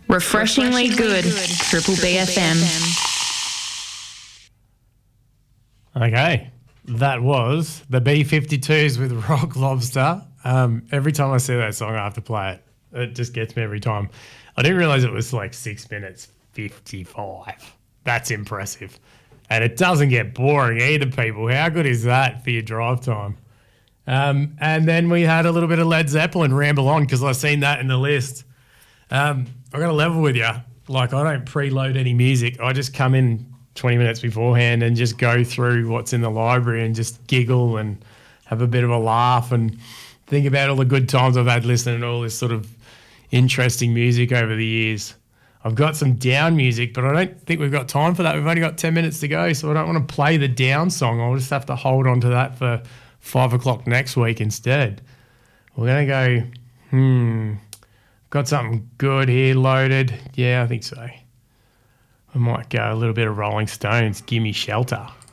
Refreshingly good. Triple BFM. Okay, that was the B-52s with Rock Lobster. Every time I see that song, I have to play it. It just gets me every time. I didn't realise it was like 6 minutes 55. That's impressive. And it doesn't get boring either, people. How good is that for your drive time? And then we had a little bit of Led Zeppelin, Ramble On, because I've seen that in the list. I've got to level with you. Like, I don't preload any music. I just come in 20 minutes beforehand and just go through what's in the library and just giggle and have a bit of a laugh and think about all the good times I've had listening to all this sort of interesting music over the years. I've got some down music, but I don't think we've got time for that. We've only got 10 minutes to go, so I don't want to play the down song. I'll just have to hold on to that for 5 o'clock next week instead. We're going to go, got something good here loaded. Yeah, I think so. I might go a little bit of Rolling Stones, Gimme Shelter.